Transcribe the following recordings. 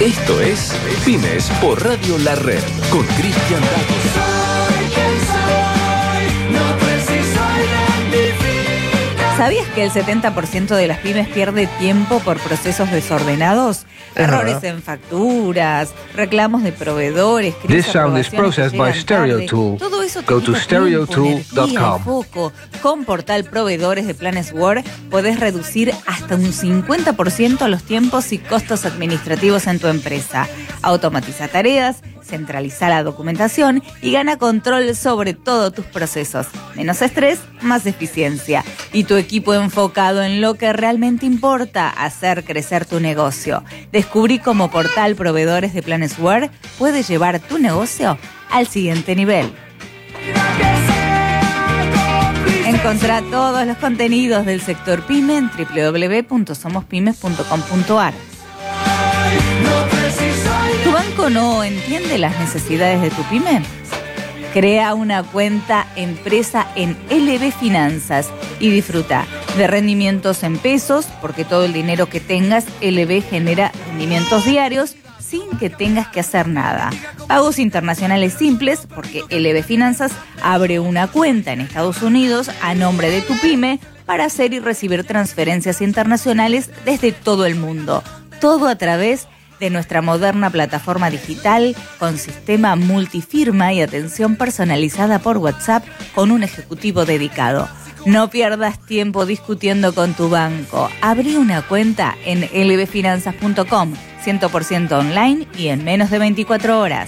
Esto es Pymes por Radio La Red con Cristian Dato. ¿Sabías que el 70% de las pymes pierde tiempo por procesos desordenados? Errores en facturas, reclamos de proveedores, This sound is processed by StereoTool. Todo eso te Go to quita tiempo, energía, stereotool.com. foco. Con Portal Proveedores de Planesware podés reducir hasta un 50% los tiempos y costos administrativos en tu empresa. Automatiza tareas, centraliza la documentación y gana control sobre todos tus procesos. Menos estrés, más eficiencia. Y tu equipo enfocado en lo que realmente importa, hacer crecer tu negocio. Descubrí cómo Portal Proveedores de Planesware puede llevar tu negocio al siguiente nivel. Encontrá todos los contenidos del sector PYME en www.somospymes.com.ar. ¿Tu banco no entiende las necesidades de tu pyme? Crea una cuenta empresa en LB Finanzas y disfruta de rendimientos en pesos, porque todo el dinero que tengas, LB genera rendimientos diarios sin que tengas que hacer nada. Pagos internacionales simples, porque LB Finanzas abre una cuenta en Estados Unidos a nombre de tu pyme para hacer y recibir transferencias internacionales desde todo el mundo. Todo a través de nuestra moderna plataforma digital con sistema multifirma y atención personalizada por WhatsApp con un ejecutivo dedicado. No pierdas tiempo discutiendo con tu banco. Abrí una cuenta en lbfinanzas.com, 100% online y en menos de 24 horas.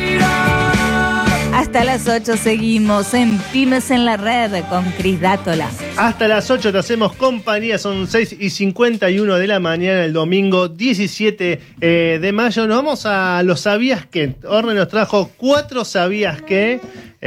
Hasta las 8 seguimos en Pymes en la Red con Cris Dátola. Hasta las 8 te hacemos compañía, son 6:51 de la mañana, el domingo 17 de mayo. Nos vamos a los sabías que. Orne nos trajo 4 sabías que.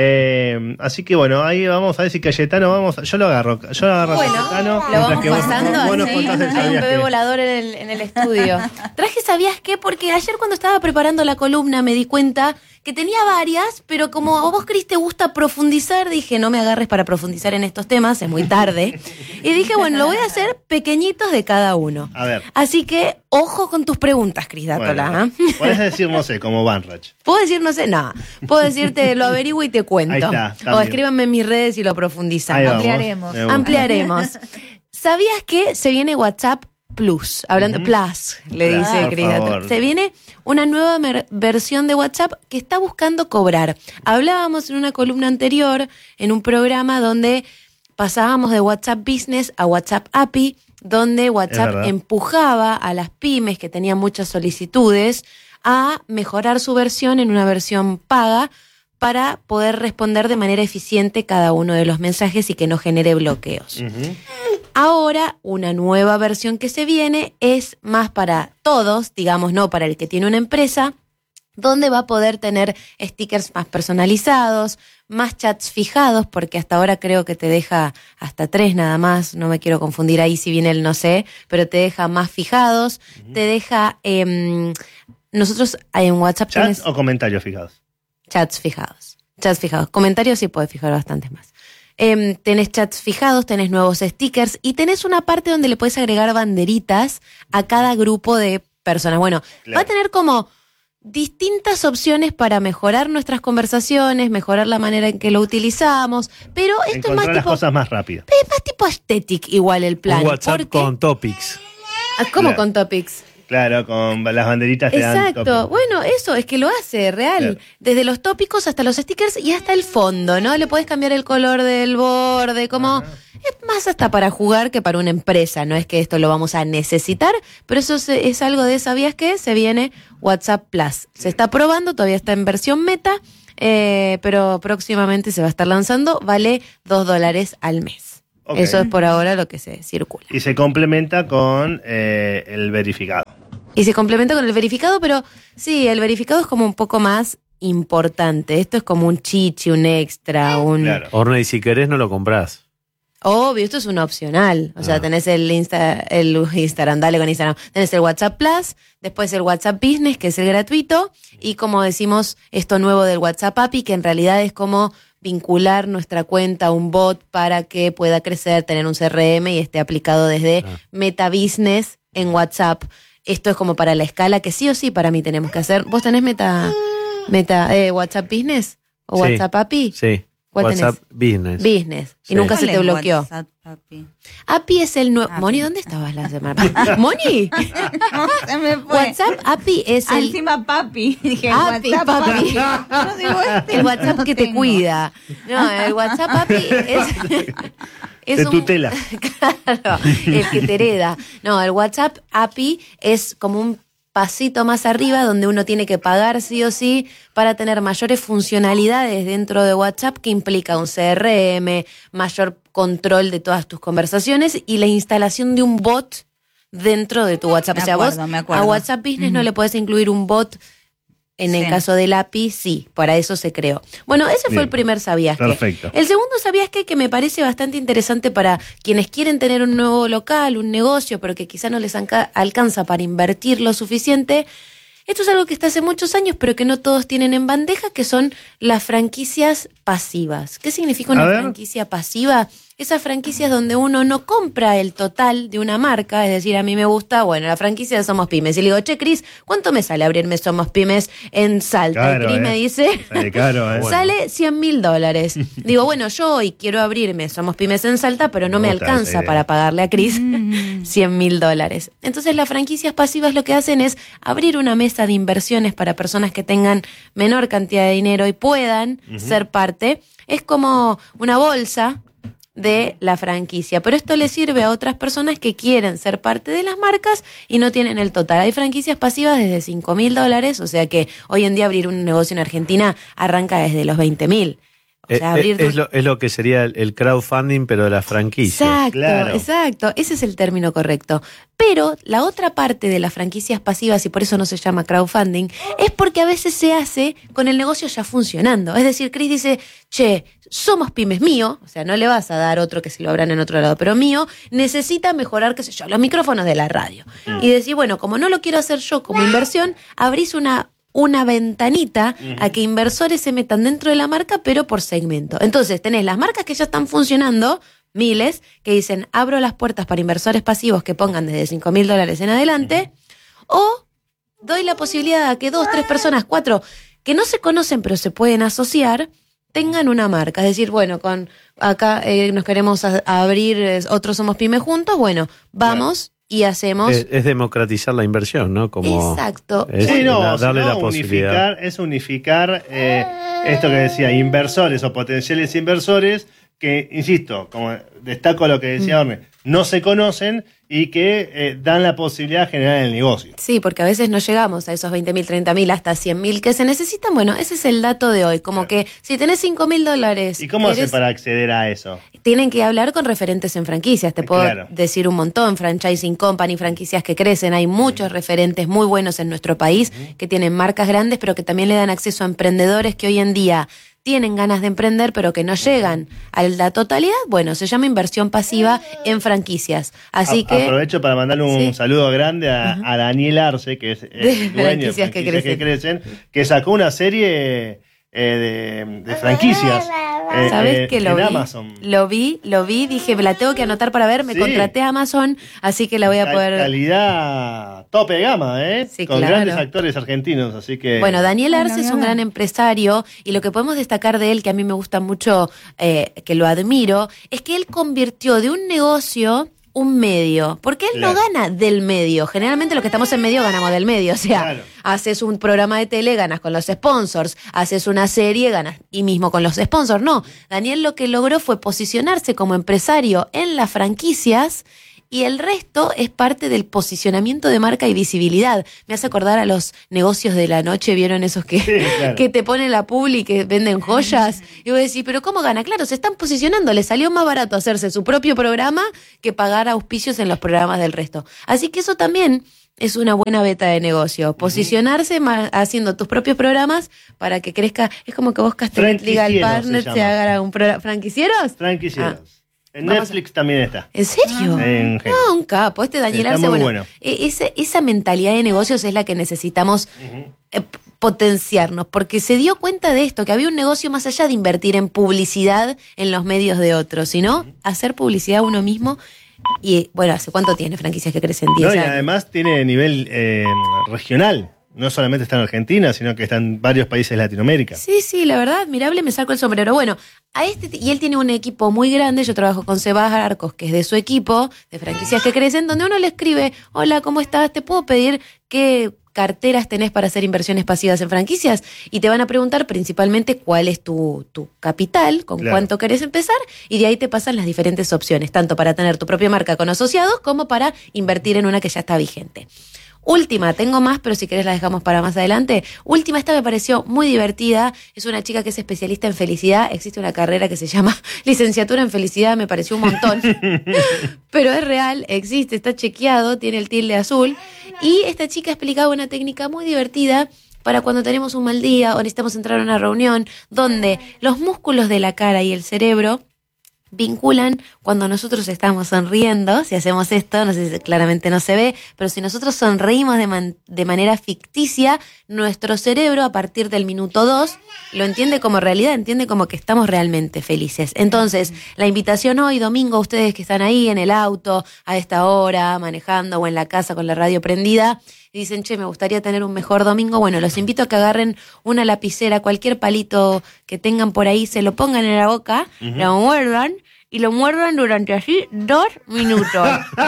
Así que bueno, ahí vamos a ver si Cayetano yo lo agarro a Cayetano. Lo vamos pasando vos nos así. contás el Hay un sabías bebé que. volador en el estudio. Traje ¿sabías qué? Porque ayer cuando estaba preparando la columna me di cuenta que tenía varias, pero como a vos, Cris, te gusta profundizar, dije, no me agarres para profundizar en estos temas, es muy tarde. Y dije, bueno, lo voy a hacer pequeñitos de cada uno. A ver. Así que, ojo con tus preguntas, Cris Dátola. Bueno, podés decir, no sé, como Banrach. ¿Puedo decir, no sé? No. Puedo decirte, lo averiguo y te cuento. Ahí está O bien. escríbanme en mis redes y lo profundizamos. Ahí vamos. Ampliaremos. Me gusta. Ampliaremos. ¿Sabías que se viene WhatsApp Plus? Hablando Plus, le Plus, dice por Cris favor. Dátola. Se viene una nueva versión de WhatsApp que está buscando cobrar. Hablábamos en una columna anterior, en un programa donde pasábamos de WhatsApp Business a WhatsApp API, donde WhatsApp empujaba a las pymes que tenían muchas solicitudes a mejorar su versión en una versión paga para poder responder de manera eficiente cada uno de los mensajes y que no genere bloqueos. Ahora, una nueva versión que se viene es más para todos, digamos, no para el que tiene una empresa, donde va a poder tener stickers más personalizados, más chats fijados, porque hasta ahora creo que te deja hasta 3 nada más, no me quiero confundir ahí si viene el no sé, pero te deja más fijados, te deja... nosotros en WhatsApp... ¿Chats o comentarios fijados? Chats fijados. Comentarios sí puedes fijar bastantes más. Tenés chats fijados, tenés nuevos stickers y tenés una parte donde le puedes agregar banderitas a cada grupo de personas. Bueno, va a tener como distintas opciones para mejorar nuestras conversaciones, mejorar la manera en que lo utilizamos, pero esto Encontrar es más las tipo... cosas más rápido. Es más tipo aesthetic igual el plan. Un WhatsApp porque- con topics. ¿Cómo Claro. con topics? Claro, con las banderitas te dan Exacto. topic. Bueno, eso es que lo hace real. Claro. Desde los tópicos hasta los stickers y hasta el fondo, ¿no? Le puedes cambiar el color del borde, como... Es más hasta para jugar que para una empresa. No es que esto lo vamos a necesitar, pero eso es algo de, ¿sabías qué? Se viene WhatsApp Plus. Se está probando, todavía está en versión meta, pero próximamente se va a estar lanzando. Vale $2 al mes. Ok. Eso es por ahora lo que se circula. Y se complementa con el verificado. Y se complementa con el verificado, pero sí, el verificado es como un poco más importante. Esto es como un chichi, un extra, un... Claro. Orne, y si querés no lo comprás. Obvio, esto es un opcional. O sea, tenés el Instagram, dale con Instagram. Tenés el WhatsApp Plus, después el WhatsApp Business, que es el gratuito, y como decimos, esto nuevo del WhatsApp API, que en realidad es como vincular nuestra cuenta a un bot para que pueda crecer, tener un CRM y esté aplicado desde Meta Business en WhatsApp. esto es como para la escala que sí o sí para mí tenemos que hacer. ¿Vos tenés WhatsApp Business o Sí. WhatsApp API? Sí. ¿Cuál WhatsApp tenés? Business. Business. Sí. Y nunca ¿Cuál se te es bloqueó. WhatsApp, papi? API es el nuevo. API. Moni, ¿dónde estabas la semana pasada? ¿Moni? Se me fue. WhatsApp API es el. Encima papi. Dije, API, WhatsApp, papi. Yo digo, El WhatsApp no que te tengo. cuida. No, el WhatsApp API es Te tutela. Claro, el que te hereda. No, el WhatsApp API es como un pasito más arriba donde uno tiene que pagar sí o sí para tener mayores funcionalidades dentro de WhatsApp, que implica un CRM, mayor control de todas tus conversaciones y la instalación de un bot dentro de tu WhatsApp. Me O sea, acuerdo, vos me acuerdo. a WhatsApp Business no le podés incluir un bot. En el Sí. caso del API, sí, para eso se creó. Bueno, ese fue Bien. el primer ¿sabías qué? Perfecto. El segundo ¿sabías qué? Que me parece bastante interesante para quienes quieren tener un nuevo local, un negocio, pero que quizá no les alcanza para invertir lo suficiente. Esto es algo que está hace muchos años, pero que no todos tienen en bandeja, que son las franquicias pasivas. ¿Qué significa una A ver. franquicia pasiva? Esas franquicias donde uno no compra el total de una marca, es decir, a mí me gusta, bueno, la franquicia de Somos Pymes. Y le digo, che, Cris, ¿cuánto me sale abrirme Somos Pymes en Salta? Caro, y Cris me dice, Sale caro, sale $100.000. Digo, bueno, yo hoy quiero abrirme Somos Pymes en Salta, pero no me Me gusta esa alcanza idea. para pagarle a Cris $100.000. Entonces las franquicias pasivas lo que hacen es abrir una mesa de inversiones para personas que tengan menor cantidad de dinero y puedan ser parte. Es como una bolsa de la franquicia, pero esto le sirve a otras personas que quieren ser parte de las marcas y no tienen el total. Hay franquicias pasivas desde $5.000, o sea que hoy en día abrir un negocio en Argentina arranca desde los 20.000. O sea, abrir Es lo que sería el crowdfunding, pero de la franquicia. Exacto, Claro. exacto. Ese es el término correcto. Pero la otra parte de las franquicias pasivas, y por eso no se llama crowdfunding, es porque a veces se hace con el negocio ya funcionando. Es decir, Cris dice, che, Somos Pymes mío, o sea, no le vas a dar otro que si lo abran en otro lado, pero mío, necesita mejorar, qué sé yo, los micrófonos de la radio. Y decir, bueno, como no lo quiero hacer yo como inversión, abrís una ventanita a que inversores se metan dentro de la marca, pero por segmento. Entonces, tenés las marcas que ya están funcionando, miles, que dicen, abro las puertas para inversores pasivos que pongan desde $5.000 en adelante, o doy la posibilidad a que 2, 3 personas, 4, que no se conocen pero se pueden asociar, tengan una marca. Es decir, bueno, con acá nos queremos abrir otros Somos Pymes juntos, bueno, vamos y hacemos... Es democratizar la inversión, ¿no? Como Exacto. es Sí, no, darle sino la posibilidad. unificar esto que decía, inversores o potenciales inversores que, insisto, como destaco lo que decía Orne, no se conocen y que dan la posibilidad de generar el negocio. Sí, porque a veces no llegamos a esos 20.000, 30.000, hasta 100.000 que se necesitan. Bueno, ese es el dato de hoy. Como que si tenés $5.000... ¿Y cómo haces para acceder a eso? Tienen que hablar con referentes en franquicias. Te puedo Claro. decir un montón. Franchising Company, franquicias que crecen. Hay muchos referentes muy buenos en nuestro país que tienen marcas grandes, pero que también le dan acceso a emprendedores que hoy en día tienen ganas de emprender, pero que no llegan a la totalidad. Bueno, se llama inversión pasiva en franquicias. Así que... Aprovecho para mandarle un Sí. saludo grande a Daniel Arce, que es el dueño de Franquicias que Crecen, que sacó una serie de franquicias ¿Sabes que lo en vi? Amazon. Lo vi, dije, me la tengo que anotar para ver, me Sí. contraté a Amazon, así que la voy a poder... Calidad tope de gama, Sí, con claro. grandes actores argentinos, así que... Bueno, Daniel Arce Bueno, es un nada. gran empresario y lo que podemos destacar de él, que a mí me gusta mucho, que lo admiro, es que él convirtió de un negocio un medio, porque él no Claro. gana del medio. Generalmente los que estamos en medio ganamos del medio, o sea, Claro. haces un programa de tele, ganas con los sponsors, haces una serie, ganas y mismo con los sponsors. No, Daniel lo que logró fue posicionarse como empresario en las franquicias y el resto es parte del posicionamiento de marca y visibilidad. Me hace acordar a los negocios de la noche, ¿vieron esos que, Sí, claro. que te ponen la publi, que venden joyas? Y vos decís, ¿pero cómo gana? Claro, se están posicionando, les salió más barato hacerse su propio programa que pagar auspicios en los programas del resto. Así que eso también es una buena beta de negocio, posicionarse haciendo tus propios programas para que crezca. Es como que vos Castellet Legal Franquicieros Partner se se llama. haga un programa. ¿Franquicieros? Franquicieros. En Vamos Netflix también está. ¿En serio? En Geo. No, un capo. Este Daniel Está Arce, muy bueno, bueno. esa mentalidad de negocios es la que necesitamos potenciarnos, porque se dio cuenta de esto, que había un negocio más allá de invertir en publicidad en los medios de otros, sino hacer publicidad uno mismo Y bueno, ¿hace cuánto tiene Franquicias que Crecen? 10 No, y años. además tiene nivel regional. No solamente está en Argentina, sino que está en varios países de Latinoamérica. Sí, la verdad, admirable, me saco el sombrero. Bueno, y él tiene un equipo muy grande, yo trabajo con Sebas Arcos, que es de su equipo, de Franquicias que Crecen, donde uno le escribe, hola, ¿cómo estás? ¿Te puedo pedir qué carteras tenés para hacer inversiones pasivas en franquicias? Y te van a preguntar principalmente cuál es tu capital, con cuánto querés empezar, y de ahí te pasan las diferentes opciones, tanto para tener tu propia marca con asociados, como para invertir en una que ya está vigente. Última, tengo más, pero si querés la dejamos para más adelante. Última, esta me pareció muy divertida. Es una chica que es especialista en felicidad. Existe una carrera que se llama Licenciatura en Felicidad, me pareció un montón. Pero es real, existe, está chequeado, tiene el tilde azul. Y esta chica explicaba una técnica muy divertida para cuando tenemos un mal día o necesitamos entrar a una reunión, donde los músculos de la cara y el cerebro vinculan cuando nosotros estamos sonriendo. Si hacemos esto, no sé si claramente no se ve, pero si nosotros sonreímos de manera ficticia, nuestro cerebro a partir del minuto 2 lo entiende como realidad, entiende como que estamos realmente felices. Entonces, la invitación hoy, domingo, a ustedes que están ahí en el auto, a esta hora, manejando o en la casa con la radio prendida, y dicen, che, me gustaría tener un mejor domingo. Bueno, los invito a que agarren una lapicera, cualquier palito que tengan por ahí, se lo pongan en la boca, lo muerdan y lo muerdan durante así 2 minutos.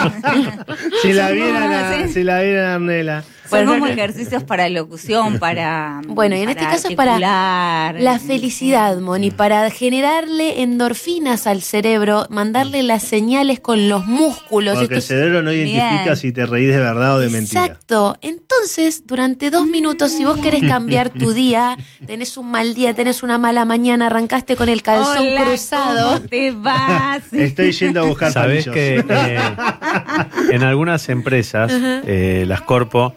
Si la vieran a Arnela. Son como ejercicios para locución, para... Bueno, y en este caso es para la felicidad, Moni, para generarle endorfinas al cerebro, mandarle las señales con los músculos. Porque el cerebro no identifica si te reís de verdad o de mentira. Exacto. Entonces, durante 2 minutos, si vos querés cambiar tu día, tenés un mal día, tenés una mala mañana, arrancaste con el calzón cruzado. ¿Cómo te vas? Estoy yendo a buscar Sabés palillos. que en algunas empresas, las corpo,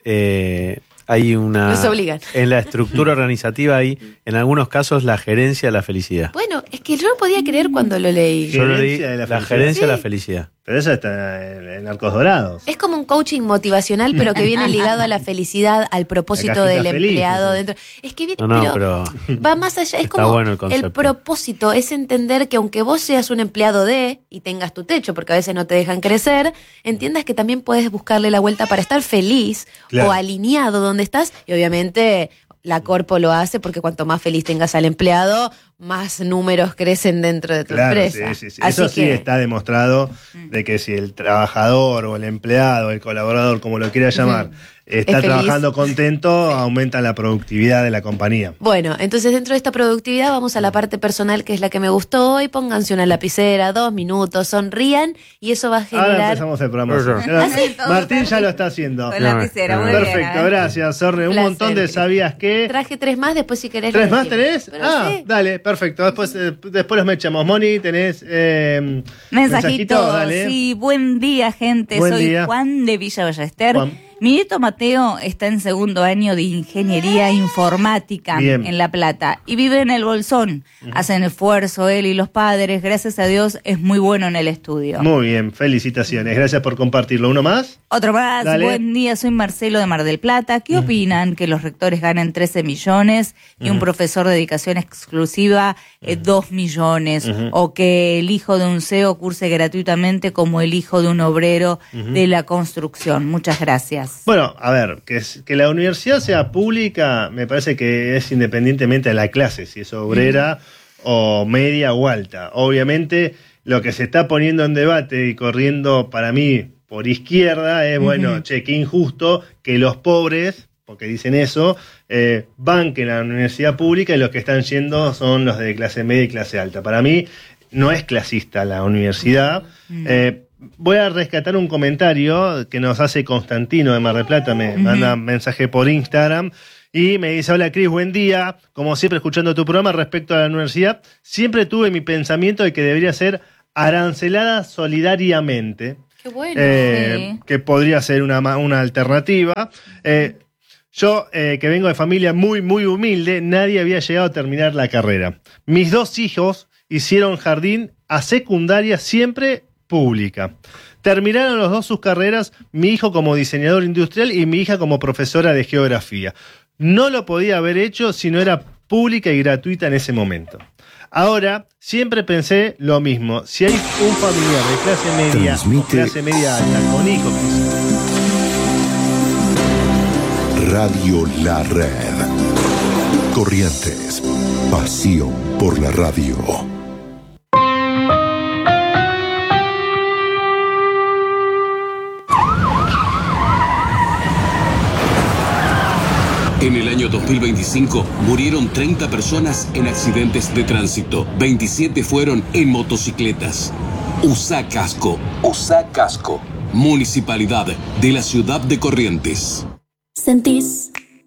hay una... Los obligan. En la estructura organizativa hay, en algunos casos, la gerencia de la felicidad. Bueno, es que yo no podía creer cuando lo leí. Yo lo leí, Gerencia de la la felicidad. gerencia de la Sí. felicidad. Pero eso está en Arcos Dorados. Es como un coaching motivacional, pero que viene ligado a la felicidad, al propósito La del cajita feliz, empleado eso. dentro. Es que viene, No, pero va más allá. Es está como bueno el concepto. propósito, es entender que aunque vos seas un empleado y tengas tu techo, porque a veces no te dejan crecer, entiendas que también puedes buscarle la vuelta para estar feliz Claro. o alineado donde estás. Y obviamente la corpo lo hace porque cuanto más feliz tengas al empleado, más números crecen dentro de tu empresa. Sí. Así Eso sí que, está demostrado de que si el trabajador o el empleado, el colaborador, como lo quiera llamar, está Es feliz. trabajando contento, aumenta la productividad de la compañía. bueno, entonces dentro de esta productividad vamos a la parte personal, que es la que me gustó hoy. Pónganse una lapicera, 2 minutos, sonrían y eso va a Ahora generar... empezamos el programa. Así, todo Martín ya perfecto. lo está haciendo. Con lapicera, muy bien. Perfecto, gracias, Orne. Un Placer, montón de Cris. ¿sabías qué? Traje 3 más, después si querés... 3 los más decimos. tenés? Pero sí. Dale, perfecto. Después los mechamos. Moni, tenés Mensajito, dale. sí, buen día, gente. Buen Soy día. Juan de Villa Ballester. Juan. Mi nieto Mateo está en 2º año de Ingeniería Informática Bien. en La Plata y vive en el Bolsón. Hacen esfuerzo él y los padres. Gracias a Dios es muy bueno en el estudio. Muy bien, felicitaciones. Gracias por compartirlo. ¿Uno más? Otro más, Dale. buen día, soy Marcelo de Mar del Plata. ¿Qué opinan que los rectores ganen 13 millones y un profesor de dedicación exclusiva 2 millones? O que el hijo de un CEO curse gratuitamente como el hijo de un obrero de la construcción. Muchas gracias. Bueno, a ver, que la universidad sea pública me parece que es independientemente de la clase, si es obrera o media o alta. Obviamente lo que se está poniendo en debate y corriendo para mí por izquierda es, bueno, che, qué injusto que los pobres, porque dicen eso, banquen la universidad pública y los que están yendo son los de clase media y clase alta. Para mí no es clasista la universidad. Voy a rescatar un comentario que nos hace Constantino de Mar del Plata, me manda un mensaje por Instagram y me dice: hola Cris, buen día, como siempre escuchando tu programa respecto a la universidad, siempre tuve mi pensamiento de que debería ser arancelada solidariamente, Qué bueno. Sí. que podría ser una alternativa. Yo, que vengo de familia muy, muy humilde, nadie había llegado a terminar la carrera. Mis 2 hijos hicieron jardín a secundaria siempre pública. Terminaron los 2 sus carreras, mi hijo como diseñador industrial y mi hija como profesora de geografía. No lo podía haber hecho si no era pública y gratuita en ese momento. Ahora, siempre pensé lo mismo. Si hay un familiar de clase media o clase media alta con hijos, Radio La Red. Corrientes. Pasión por la radio. En el año 2025 murieron 30 personas en accidentes de tránsito. 27 fueron en motocicletas. Usa casco. Usa casco. Municipalidad de la ciudad de Corrientes. Sentís